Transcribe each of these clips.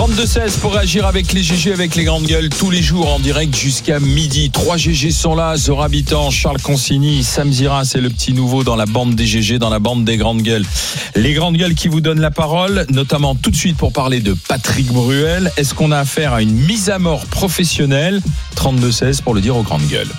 32-16 pour réagir avec les GG, avec les grandes gueules, tous les jours en direct jusqu'à midi. 3 GG sont là, Zora Habitant, Charles Consigny, Sam Zira, c'est le petit nouveau dans la bande des GG, dans la bande des grandes gueules. Les grandes gueules qui vous donnent la parole, notamment tout de suite pour parler de Patrick Bruel. Est-ce qu'on a affaire à une mise à mort professionnelle ? 32-16 pour le dire aux grandes gueules.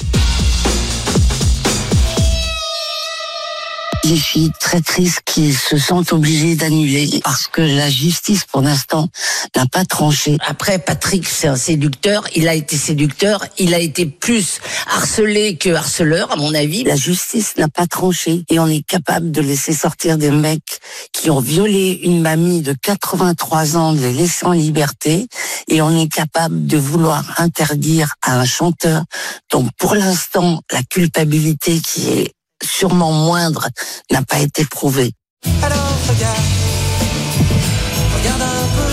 Les filles très tristes qui se sentent obligées d'annuler parce que la justice, pour l'instant, n'a pas tranché. Après, Patrick, c'est un séducteur. Il a été séducteur. Il a été plus harcelé que harceleur, à mon avis. La justice n'a pas tranché et on est capable de laisser sortir des mecs qui ont violé une mamie de 83 ans, de les laisser en liberté, et on est capable de vouloir interdire à un chanteur. Donc, pour l'instant, la culpabilité qui est sûrement moindre, n'a pas été prouvé. Alors regarde un peu.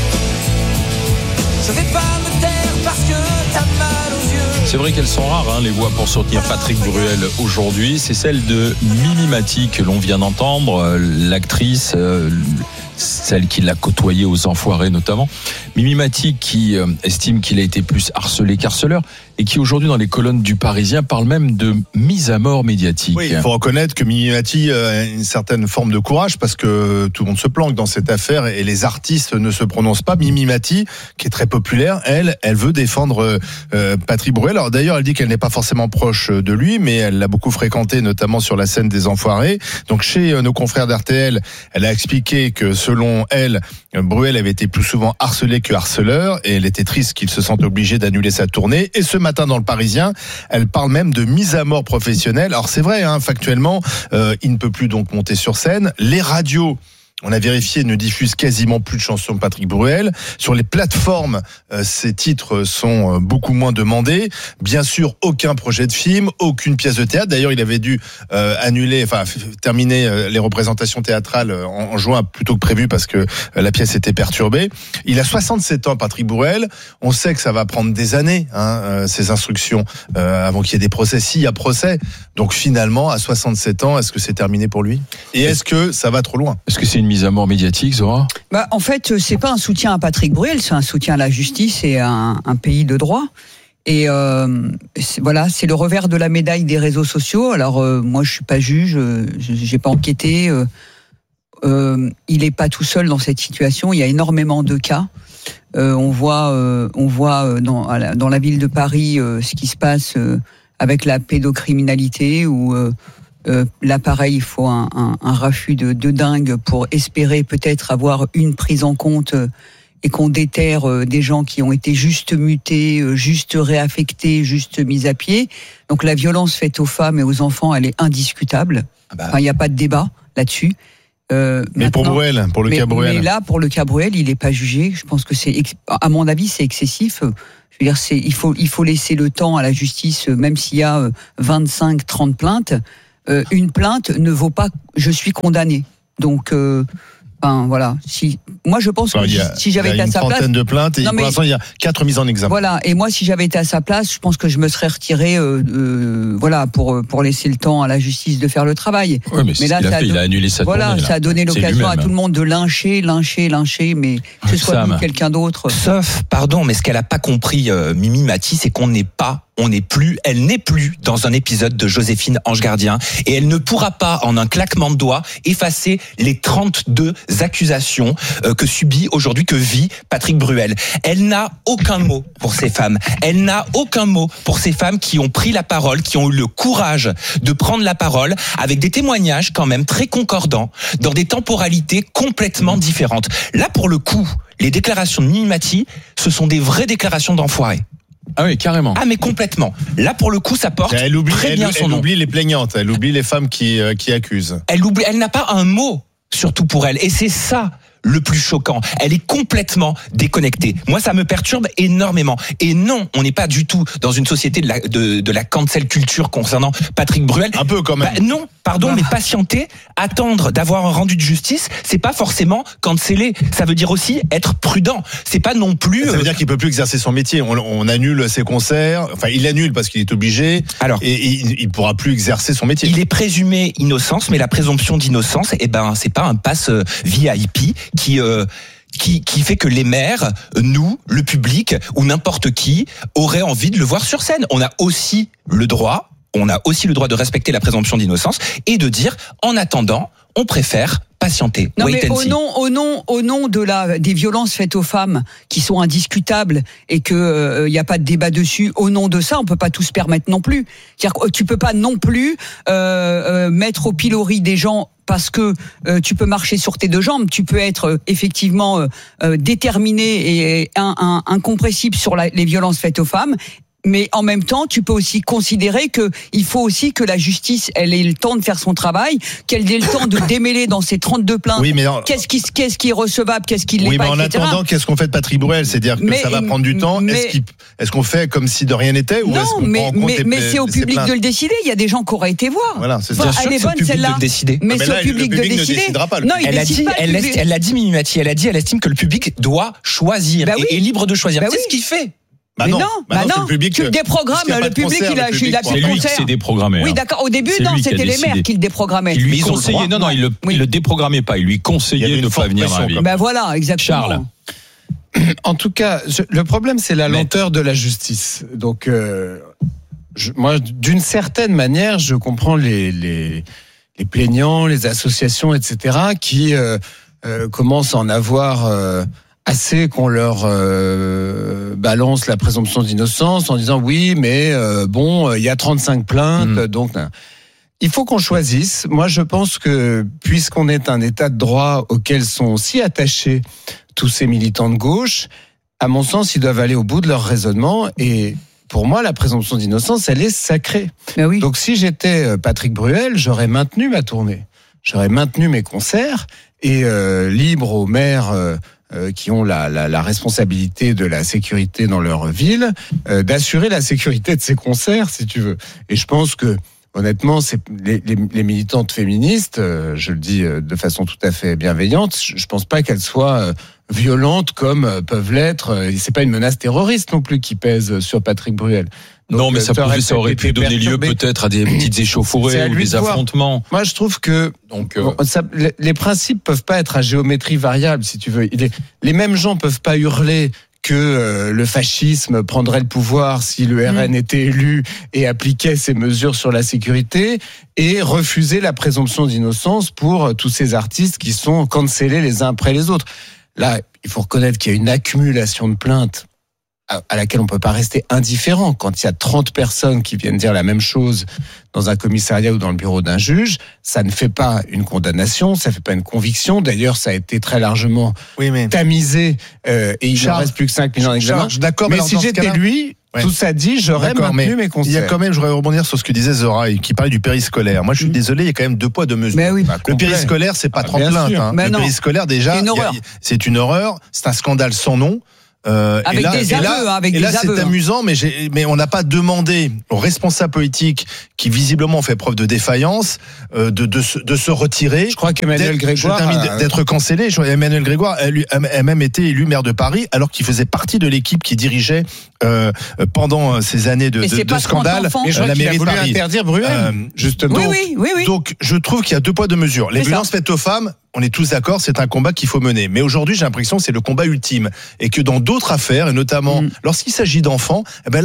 Je vais pas me taire parce que t'as mal aux yeux. C'est vrai qu'elles sont rares, les voix pour soutenir Patrick Bruel aujourd'hui. C'est celle de Mimi Mati que l'on vient d'entendre, l'actrice, celle qui l'a côtoyé aux Enfoirés notamment. Mimi Mati qui estime qu'il a été plus harcelé qu'harceleur et qui aujourd'hui dans les colonnes du Parisien parle même de mise à mort médiatique. Oui, il faut reconnaître que Mimi Mati a une certaine forme de courage parce que tout le monde se planque dans cette affaire et les artistes ne se prononcent pas. Mimi Mati, qui est très populaire, elle veut défendre Patrick Bruel. Alors d'ailleurs, elle dit qu'elle n'est pas forcément proche de lui, mais elle l'a beaucoup fréquenté, notamment sur la scène des Enfoirés. Donc chez nos confrères d'RTL, elle a expliqué que selon elle, Bruel avait été plus souvent harcelé que harceleur et elle était triste qu'il se sente obligé d'annuler sa tournée. Et ce matin dans le Parisien, elle parle même de mise à mort professionnelle. Alors c'est vrai, factuellement, il ne peut plus donc monter sur scène. Les radios, on a vérifié, ne diffusent quasiment plus de chansons de Patrick Bruel. Sur les plateformes, ces titres sont beaucoup moins demandés. Bien sûr, aucun projet de film, aucune pièce de théâtre. D'ailleurs, il avait dû terminer les représentations théâtrales en juin plutôt que prévu parce que la pièce était perturbée. Il a 67 ans, Patrick Bruel. On sait que ça va prendre des années, ces instructions, avant qu'il y ait des procès. S'il y a procès. Donc finalement, à 67 ans, est-ce que c'est terminé pour lui ? Et est-ce que ça va trop loin ? Est-ce que c'est une mise à mort médiatique, Zora ? En fait, c'est pas un soutien à Patrick Bruel, c'est un soutien à la justice et à un pays de droit. Et c'est le revers de la médaille des réseaux sociaux. Alors moi, je suis pas juge, j'ai pas enquêté. Il est pas tout seul dans cette situation. Il y a énormément de cas. On voit dans la ville de Paris ce qui se passe avec la pédocriminalité où là, pareil, il faut un raffut de dingue pour espérer peut-être avoir une prise en compte et qu'on déterre des gens qui ont été juste mutés, juste réaffectés, juste mis à pied. Donc la violence faite aux femmes et aux enfants, elle est indiscutable. Il n'y a pas de débat là-dessus. Mais pour Bruel, pour le cas Bruel. Mais là, pour le cas Bruel, il n'est pas jugé. Je pense que à mon avis, c'est excessif. Je veux dire, il faut laisser le temps à la justice, même s'il y a 25, 30 plaintes. Une plainte ne vaut pas je suis condamné. Donc voilà, moi je pense que si j'avais été à sa place, il y a une trentaine de plaintes et pour l'instant il y a 4 mises en examen. Voilà, et moi si j'avais été à sa place, je pense que je me serais retiré pour laisser le temps à la justice de faire le travail. Ouais, mais là il a annulé sa tournée. Voilà, ça a donné l'occasion à tout le monde de lyncher, mais que ce soit lui, quelqu'un d'autre. Sauf, pardon, mais ce qu'elle a pas compris, Mimi Mati, c'est elle n'est plus dans un épisode de Joséphine Ange Gardien et elle ne pourra pas, en un claquement de doigts, effacer les 32 accusations que vit Patrick Bruel. Elle n'a aucun mot pour ces femmes. Elle n'a aucun mot pour ces femmes qui ont pris la parole, qui ont eu le courage de prendre la parole avec des témoignages quand même très concordants dans des temporalités complètement différentes. Là, pour le coup, les déclarations de Mimi Mati, ce sont des vraies déclarations d'enfoirés. Ah oui, carrément. Ah mais complètement. Là pour le coup ça porte très bien son nom. Elle oublie les plaignantes, elle oublie les femmes qui accusent. Elle n'a pas un mot surtout pour elle et c'est ça le plus choquant. Elle est complètement déconnectée. Moi, ça me perturbe énormément. Et non, on n'est pas du tout dans une société de la cancel culture concernant Patrick Bruel. Un peu quand même. Non, pardon, mais patienter, attendre d'avoir un rendu de justice, c'est pas forcément canceller. Ça veut dire aussi être prudent. C'est pas non plus. Ça veut dire qu'il peut plus exercer son métier. On annule ses concerts. Enfin, il annule parce qu'il est obligé. Alors, et il pourra plus exercer son métier. Il est présumé innocence, mais la présomption d'innocence, c'est pas un pass VIP qui fait que les maires, nous, le public ou n'importe qui aurait envie de le voir sur scène. On a aussi le droit de respecter la présomption d'innocence et de dire, en attendant, on préfère patienter. Non, mais au nom des violences faites aux femmes qui sont indiscutables et que y a pas de débat dessus, au nom de ça, on peut pas tout se permettre non plus. C'est-à-dire que tu peux pas non plus mettre au pilori des gens parce que tu peux marcher sur tes deux jambes, tu peux être effectivement déterminé et incompressible sur les violences faites aux femmes. Mais en même temps, tu peux aussi considérer que il faut aussi que la justice, elle ait le temps de faire son travail, qu'elle ait le temps de démêler dans ces 32 plaintes. Oui, mais qu'est-ce qui est recevable, qu'est-ce qui l'est pas, oui, mais en etc. attendant, qu'est-ce qu'on fait de Patrick Bruel? C'est-à-dire que ça va prendre du temps. Est-ce qu'on fait comme si de rien n'était, ou est-ce qu'on prend en compte mais c'est au public de le décider. Il y a des gens qui auraient été voir. Voilà, c'est ça. Elle est bonne, celle-là. Mais c'est au public de décider. Non, elle l'a dit, Mimi Mati. Elle a dit, elle estime que le public doit choisir et est libre de choisir. C'est ce qu'il fait. C'est le public. Tu le déprogrammes, le public, il a plus de concert. C'est lui qui s'est déprogrammé. Oui, d'accord. Au début, non, c'était les maires qui le déprogrammaient. Il lui conseillait, il le déprogrammait pas. Il lui conseillait de ne pas venir dans la ville. Ben voilà, exactement. Charles. En tout cas, le problème, c'est la lenteur de la justice. Donc, moi, d'une certaine manière, je comprends les plaignants, les associations, etc., qui commencent à en avoir assez qu'on leur balance la présomption d'innocence en disant oui, mais il y a 35 plaintes, donc il faut qu'on choisisse. Moi, je pense que puisqu'on est un état de droit auquel sont si attachés tous ces militants de gauche, à mon sens, ils doivent aller au bout de leur raisonnement. Et pour moi, la présomption d'innocence, elle est sacrée. Oui. Donc, si j'étais Patrick Bruel, j'aurais maintenu ma tournée, j'aurais maintenu mes concerts et libre aux maires qui ont la responsabilité de la sécurité dans leur ville, d'assurer la sécurité de ces concerts, si tu veux. Et je pense que, honnêtement, c'est les militantes féministes, je le dis de façon tout à fait bienveillante, je pense pas qu'elles soient violentes comme peuvent l'être. C'est pas une menace terroriste non plus qui pèse sur Patrick Bruel. Donc, non, mais ça aurait pu donner lieu peut-être à des petites échauffourées ou des affrontements. Moi, je trouve que les principes peuvent pas être à géométrie variable, si tu veux. Les mêmes gens peuvent pas hurler que le fascisme prendrait le pouvoir si le RN était élu et appliquait ces mesures sur la sécurité, et refuser la présomption d'innocence pour tous ces artistes qui sont cancellés les uns après les autres. Là, il faut reconnaître qu'il y a une accumulation de plaintes à laquelle on peut pas rester indifférent. Quand il y a 30 personnes qui viennent dire la même chose dans un commissariat ou dans le bureau d'un juge, ça ne fait pas une condamnation, ça fait pas une conviction. D'ailleurs, ça a été très largement tamisé et il ne reste plus que 5 millions d'examens. Mais si j'étais lui, tout ça dit, j'aurais maintenu mes concerts. Il y a quand même, je voudrais rebondir sur ce que disait Zora, qui parlait du périscolaire. Moi, je suis désolé, il y a quand même 2 poids 2 mesures. Mais oui. Le périscolaire, c'est pas 30 plaintes. Le périscolaire, déjà, c'est une horreur. C'est un scandale sans nom. Avec des aveux. C'est amusant, mais on n'a pas demandé aux responsables politiques qui visiblement ont fait preuve de défaillance de se retirer. Je crois qu'Emmanuel Grégoire d'être cancellé. Emmanuel Grégoire a même été élu maire de Paris alors qu'il faisait partie de l'équipe qui dirigeait pendant ces années de scandale la mairie de Paris. Interdire Bruel, justement. Oui. Donc je trouve qu'il y a 2 poids 2 mesures. Les violences faites aux femmes, on est tous d'accord, c'est un combat qu'il faut mener. Mais aujourd'hui, j'ai l'impression que c'est le combat ultime. Et que dans d'autres affaires, et notamment lorsqu'il s'agit d'enfants,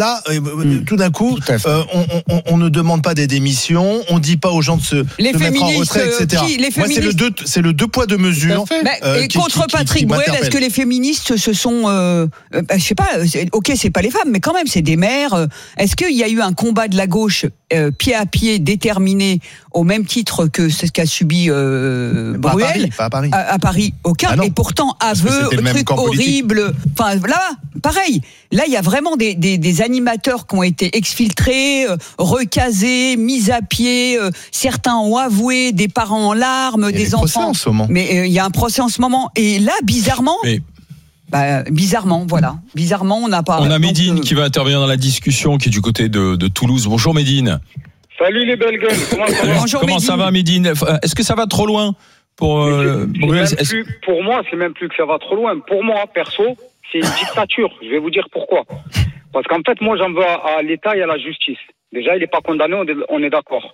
tout d'un coup, on ne demande pas des démissions, on ne dit pas aux gens de se mettre en retrait, etc. Moi, c'est le 2 poids 2 mesures. Et contre Patrick Bruel, est-ce que les féministes se sont... je sais pas, ok, c'est pas les femmes, mais quand même, c'est des mères. Est-ce qu'il y a eu un combat de la gauche pied à pied déterminé au même titre que ce qu'a subi Bruel à Paris, aucun. Et pourtant, aveu, truc horrible. Enfin, là, pareil. Là, il y a vraiment des animateurs qui ont été exfiltrés, recasés, mis à pied. Certains ont avoué, des parents en larmes, des enfants. En ce moment. Mais il y a un procès en ce moment. Et là, bizarrement. Bizarrement, voilà. Bizarrement, on n'a pas. On a Médine qui va intervenir dans la discussion, qui est du côté de Toulouse. Bonjour Médine. Salut les belles gueules. Comment ça va Médine? Est-ce que ça va trop loin pour Bruel? Pour moi, c'est même plus que ça va trop loin. Pour moi, perso, c'est une dictature. Je vais vous dire pourquoi. Parce qu'en fait, moi, j'en veux à l'État et à la justice. Déjà, il n'est pas condamné, on est d'accord.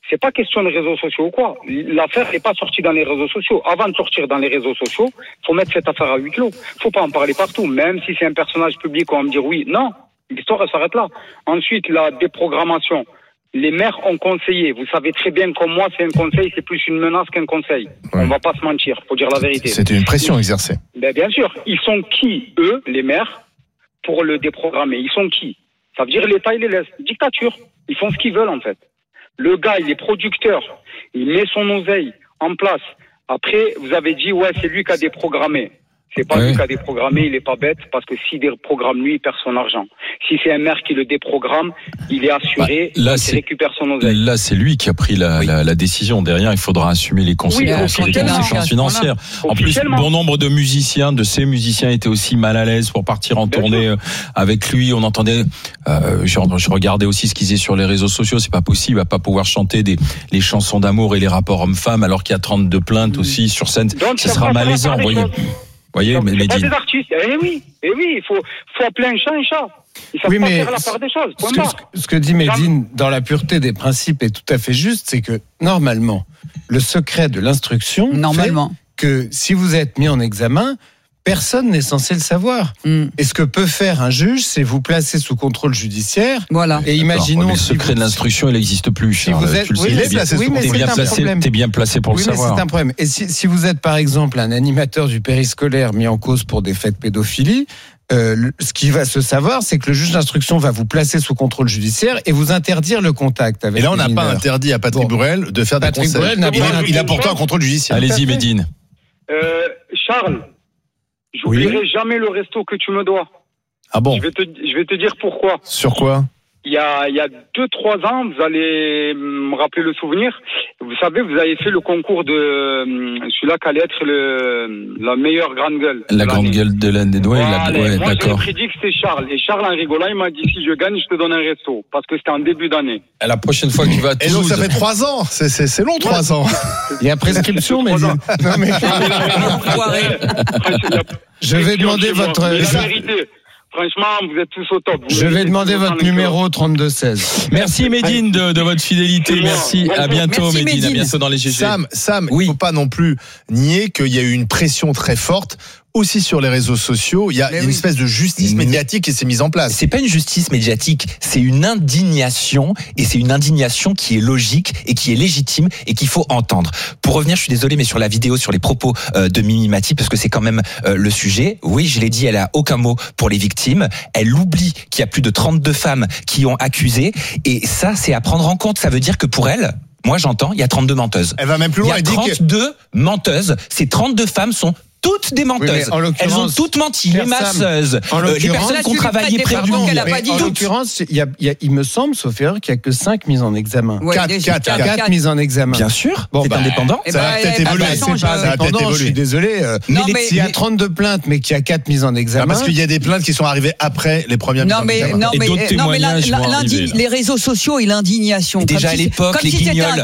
C'est pas question de réseaux sociaux ou quoi. L'affaire n'est pas sortie dans les réseaux sociaux. Avant de sortir dans les réseaux sociaux, faut mettre cette affaire à huis clos. Faut pas en parler partout, même si c'est un personnage public, on va me dire oui. Non, l'histoire elle s'arrête là. Ensuite, la déprogrammation. Les maires ont conseillé. Vous savez très bien comme moi, c'est un conseil, c'est plus une menace qu'un conseil. On va pas se mentir, faut dire la vérité. C'était une pression exercée. Ben, bien sûr. Ils sont qui, eux, les maires, pour le déprogrammer? Ils sont qui? Ça veut dire l'État, il les laisse. Dictature. Ils font ce qu'ils veulent, en fait. Le gars, il est producteur. Il met son oseille en place. Après, vous avez dit, ouais, c'est lui qui a déprogrammé. C'est pas lui qui a déprogrammé, il est pas bête, parce que s'il déprogramme lui, il perd son argent. Si c'est un maire qui le déprogramme, il est assuré, il récupère son oseille. Là, c'est lui qui a pris la décision. Derrière, il faudra assumer les conséquences, financières. En plus, bon nombre de musiciens, de ces musiciens étaient aussi mal à l'aise pour partir en tournée avec lui. On entendait, je regardais aussi ce qu'ils disaient sur les réseaux sociaux. C'est pas possible à pas pouvoir chanter les chansons d'amour et les rapports hommes-femmes alors qu'il y a 32 plaintes aussi sur scène. Donc, ça sera malaisant, voyez, mais c'est pas des artistes. Eh oui, il faut appeler un chat un chat. Il faut pas faire la part des choses. Ce que dit Médine, dans la pureté des principes, est tout à fait juste, c'est que normalement, le secret de l'instruction fait que si vous êtes mis en examen, personne n'est censé le savoir. Et ce que peut faire un juge, c'est vous placer sous contrôle judiciaire. Voilà. Et imaginons. Mais le secret de l'instruction, il n'existe plus. Si vous êtes, t'es bien placé pour le savoir. Mais c'est un problème. Et si vous êtes par exemple un animateur du périscolaire mis en cause pour des faits de pédophilie, ce qui va se savoir, c'est que le juge d'instruction va vous placer sous contrôle judiciaire et vous interdire le contact avec. Et là, on n'a pas interdit à Patrick Bruel de faire des conseils. Il a pourtant un contrôle judiciaire. Allez-y, Médine. Charles. J'oublierai jamais le resto que tu me dois. Ah bon? Je vais te dire pourquoi. Sur quoi? Il y a 2-3 ans, vous allez me rappeler le souvenir. Vous savez, vous avez fait le concours de celui-là qui allait être la meilleure grande gueule. La grande gueule de l'année. Moi, j'ai prédit que c'était Charles. Et Charles, en rigolant, il m'a dit si je gagne, je te donne un resto. Parce que c'était en début d'année. Et la prochaine fois que tu vas à Toulouse. Et donc, ça fait 3 ans. C'est long, 3 ans. Il y a prescription, mais. Non, mais. Je vais demander votre. Franchement, vous êtes tous au top. Je vais demander votre numéro 3216. Merci Médine de votre fidélité. Merci. À bientôt Médine. À bientôt dans les GG. Sam, il ne faut pas non plus nier qu'il y a eu une pression très forte. Aussi sur les réseaux sociaux, il y a une espèce de justice médiatique qui s'est mise en place. C'est pas une justice médiatique, c'est une indignation, et c'est une indignation qui est logique et qui est légitime et qu'il faut entendre. Pour revenir, je suis désolé, mais sur la vidéo, sur les propos de Mimi Mati, parce que c'est quand même le sujet. Oui, je l'ai dit, elle a aucun mot pour les victimes. Elle oublie qu'il y a plus de 32 femmes qui ont accusé, et ça, c'est à prendre en compte. Ça veut dire que pour elle, moi j'entends, il y a 32 menteuses. Elle va même plus loin. Il y a 32 menteuses. Ces 32 femmes sont toutes des menteuses. Elles ont toutes menti, les masseuses, les personnes qui ont travaillé près du monde. En l'occurrence, il me semble, sauf erreur, qu'il n'y a que 5 mises en examen. 4 mises en examen. Bien sûr, c'est indépendant. Ça va peut-être évoluer. C'est pas indépendant, je suis désolé. S'il y a 32 plaintes, mais qu'il y a 4 mises en examen. Parce qu'il y a des plaintes qui sont arrivées après les premières mises en examen. Et d'autres témoignages vont arriver. Les réseaux sociaux et l'indignation. Déjà à l'époque, les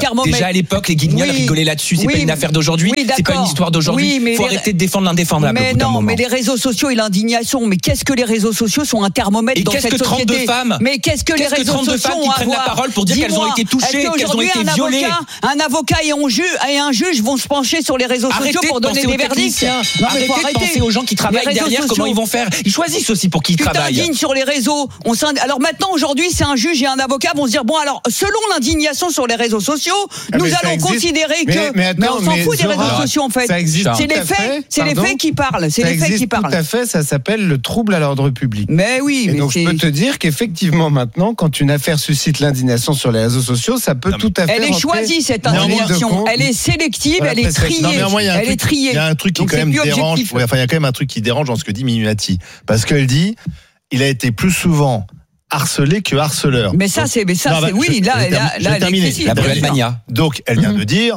guignols rigolaient là-dessus. C'est pas une affaire d'aujourd'hui. C'est pas une histoire d'aujourd'hui. Il faut arrêter de défendre l'indéfendable. Mais non, mais les réseaux sociaux et l'indignation. Mais qu'est-ce que les réseaux sociaux sont un thermomètre dans cette société? Et qu'est-ce que 32 femmes? Mais qu'est-ce que les réseaux sociaux ont à voir? Qui prennent la parole pour dire qu'elles ont été touchées, qu'elles ont été violées. Un avocat et un juge vont se pencher sur les réseaux sociaux pour donner des verdicts. Arrêtez de penser aux gens qui travaillent derrière, comment ils vont faire. Ils choisissent aussi pour qui ils travaillent. Tu t'indignes sur les réseaux. Alors maintenant, aujourd'hui, c'est un juge et un avocat vont se dire, bon, alors, selon l'indignation sur les réseaux sociaux, nous allons considérer que... Mais on s'en fout des réseaux sociaux, en fait. C'est les faits qui parlent. C'est les faits qui parlent. Tout à fait, ça s'appelle le trouble à l'ordre public. Mais oui, et donc je peux te dire qu'effectivement maintenant, quand une affaire suscite l'indignation sur les réseaux sociaux, ça peut tout à fait. Elle est choisie cette indignation. Elle est sélective, elle est triée. Elle est triée. Il y a un truc qui quand même dérange. Enfin, il y a quand même un truc qui dérange dans ce que dit Mimi Mati, parce qu'elle dit, il a été plus souvent harcelé que harceleur. Mais ça, c'est oui, là, la Bruel Mania. Donc, elle vient de dire.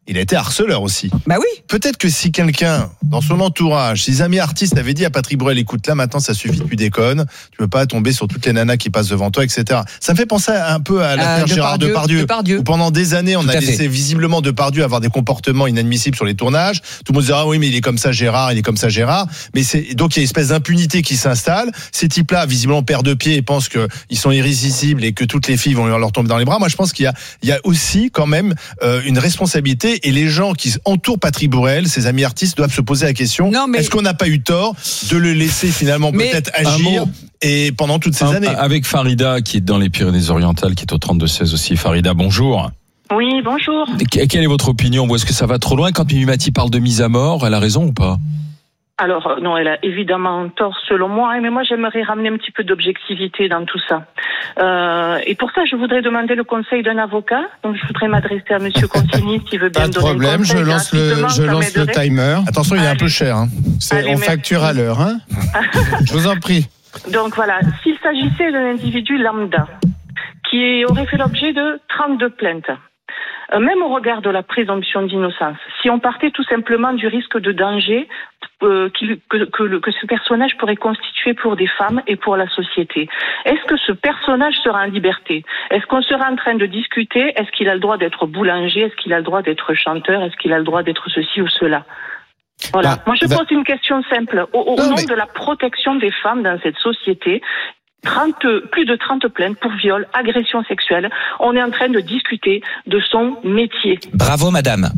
il a été harceleur aussi. Bah oui. Peut-être que si quelqu'un, dans son entourage, ses amis artistes avaient dit à Patrick Bruel, écoute, là maintenant ça suffit, tu déconnes, tu peux pas tomber sur toutes les nanas qui passent devant toi, etc. Ça me fait penser un peu à l'affaire Gérard Depardieu. Où pendant des années, on a laissé visiblement Depardieu avoir des comportements inadmissibles sur les tournages. Tout le monde disait, ah oui, mais il est comme ça Gérard. Mais donc il y a une espèce d'impunité qui s'installe. Ces types-là, visiblement, perdent de pied et pensent qu'ils sont irrésistibles et que toutes les filles vont leur tomber dans les bras. Moi, je pense qu'il y a aussi quand même une responsabilité. Et les gens qui entourent Patrick Bruel, ses amis artistes, doivent se poser la question, est-ce qu'on n'a pas eu tort de le laisser finalement peut-être agir et pendant toutes ces années? Avec Farida, qui est dans les Pyrénées-Orientales, qui est au 32-16 aussi. Farida, bonjour. Oui, bonjour. Quelle est votre opinion? Ou est-ce que ça va trop loin? Quand Mimi Mati parle de mise à mort, elle a raison ou pas? Alors, non, elle a évidemment tort selon moi, mais moi j'aimerais ramener un petit peu d'objectivité dans tout ça. Et pour ça, je voudrais demander le conseil d'un avocat. Donc, je voudrais m'adresser à Monsieur Consigny s'il veut bien me donner problème, un conseil. je lance le timer. Attention, il est un peu cher. Hein. On facture à l'heure. Hein. Je vous en prie. Donc voilà, s'il s'agissait d'un individu lambda qui aurait fait l'objet de 32 plaintes, même au regard de la présomption d'innocence, si on partait tout simplement du risque de danger que ce personnage pourrait constituer pour des femmes et pour la société, est-ce que ce personnage sera en liberté? Est-ce qu'on sera en train de discuter? Est-ce qu'il a le droit d'être boulanger? Est-ce qu'il a le droit d'être chanteur? Est-ce qu'il a le droit d'être ceci ou cela? Voilà. Moi, je pose une question simple. Au nom de la protection des femmes dans cette société, plus de 30 plaintes pour viol, agression sexuelle. On est en train de discuter de son métier. Bravo madame.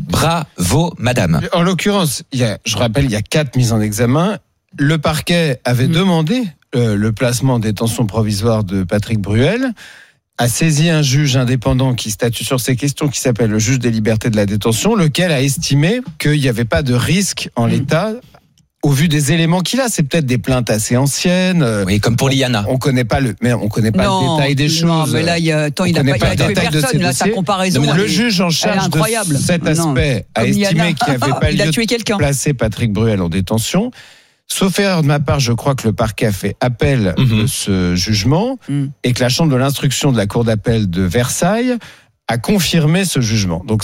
En l'occurrence, je rappelle, il y a 4 mises en examen. Le parquet avait demandé le placement en détention provisoire de Patrick Bruel, a saisi un juge indépendant qui statue sur ces questions, qui s'appelle le juge des libertés de la détention, lequel a estimé qu'il n'y avait pas de risque en l'état. Au vu des éléments qu'il a, c'est peut-être des plaintes assez anciennes. Oui, comme pour Liana. On connaît pas le détail des choses. Non, mais là, il n'a pas tué personne. Là, sa comparaison. Le juge en charge de cet aspect a estimé qu'il n'y avait pas lieu de placer Patrick Bruel en détention. Sauf erreur de ma part, je crois que le parquet a fait appel de ce jugement et que la chambre de l'instruction de la cour d'appel de Versailles a confirmé ce jugement. Donc,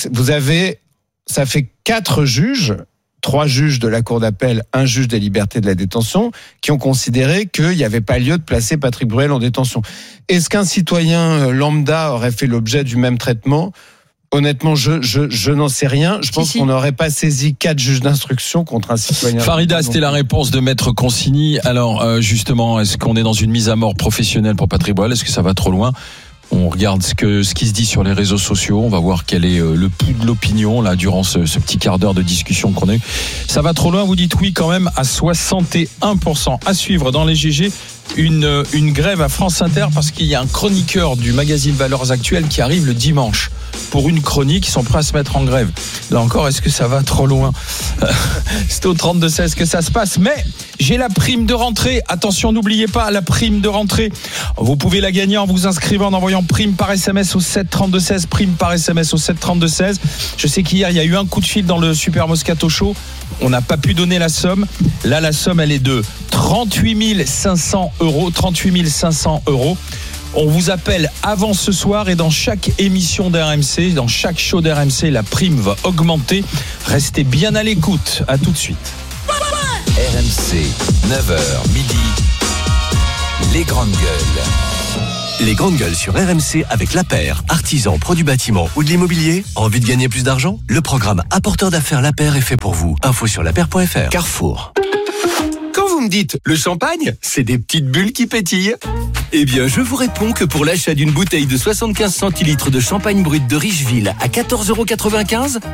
ça fait 4 juges. 3 juges de la cour d'appel, 1 juge des libertés de la détention, qui ont considéré qu'il n'y avait pas lieu de placer Patrick Bruel en détention. Est-ce qu'un citoyen lambda aurait fait l'objet du même traitement ? Honnêtement, je n'en sais rien. Je pense qu'on n'aurait pas saisi 4 juges d'instruction contre un citoyen. Farida, c'était la réponse de Maître Consigny. Alors, justement, est-ce qu'on est dans une mise à mort professionnelle pour Patrick Bruel ? Est-ce que ça va trop loin ? On regarde ce qui se dit sur les réseaux sociaux. On va voir quel est le pouls de l'opinion là durant ce petit quart d'heure de discussion qu'on a eu. Ça va trop loin, vous dites oui quand même à 61%. À suivre dans les GG, une grève à France Inter parce qu'il y a un chroniqueur du magazine Valeurs Actuelles qui arrive le dimanche pour une chronique. Ils sont prêts à se mettre en grève. Là encore, est-ce que ça va trop loin ? C'est au 32-16 que ça se passe. Mais j'ai la prime de rentrée. Attention, n'oubliez pas la prime de rentrée. Vous pouvez la gagner en vous inscrivant, en envoyant prime par SMS au 732-16. Prime par SMS au 732-16. Je sais qu'hier, il y a eu un coup de fil dans le Super Moscato Show. On n'a pas pu donner la somme. Là, la somme, elle est de 38 500 €. 38 500 €. On vous appelle avant ce soir et dans chaque émission d'RMC, dans chaque show d'RMC, la prime va augmenter. Restez bien à l'écoute. À tout de suite. RMC, 9h midi. Les grandes gueules. Les grandes gueules sur RMC avec La Paire, artisan, pro du bâtiment ou de l'immobilier. Envie de gagner plus d'argent ? Le programme Apporteur d'affaires La Paire est fait pour vous. Info sur lapaire.fr. Carrefour. Quand vous me dites le champagne, c'est des petites bulles qui pétillent. Eh bien, je vous réponds que pour l'achat d'une bouteille de 75 centilitres de champagne brut de Richeville à 14,95 €,